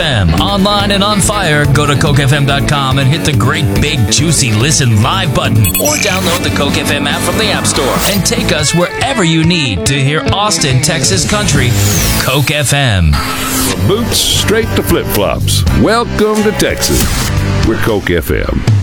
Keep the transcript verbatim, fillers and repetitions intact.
M. Online and on fire, go to Coke F M dot com and hit the great big juicy listen live button. Or download the Coke F M app from the App Store and take us wherever you need to hear Austin, Texas country. Coke F M. From boots straight to flip-flops. Welcome to Texas. We're Coke F M.